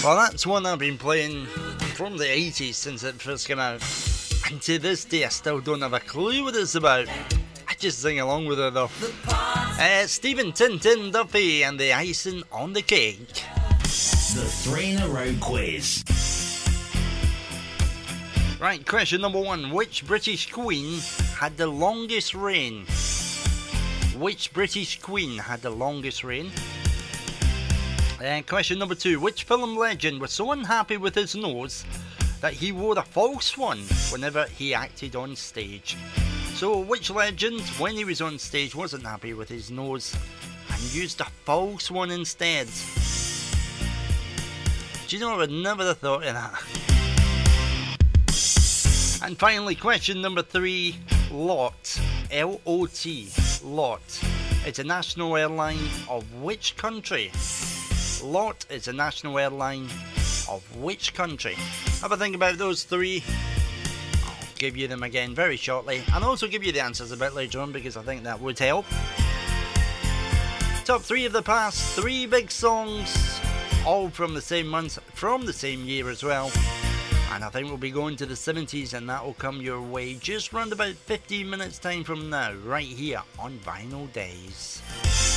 Well, that's one I've been playing from the 80s since it first came out. And to this day, I still don't have a clue what it's about. I just sing along with it though. Stephen Tintin Duffy and the icing on the cake. The 3 in a row quiz. Right, question number 1. Which British queen had the longest reign? Which British queen had the longest reign? Question number 2. Which film legend was so unhappy with his nose that he wore a false one whenever he acted on stage? So, which legend, when he was on stage, wasn't happy with his nose and used a false one instead? Do you know, I would never have thought of that. And finally, question number 3. LOT, L-O-T, LOT. It's a national airline of which country? LOT is a national airline of which country? Have a think about those 3. I'll give you them again very shortly, and also give you the answers a bit later on because I think that would help. Top 3 of the past, 3 big songs, all from the same month, from the same year as well. And I think we'll be going to the 70s, and that will come your way just round about 15 minutes time from now, right here on Vinyl Days.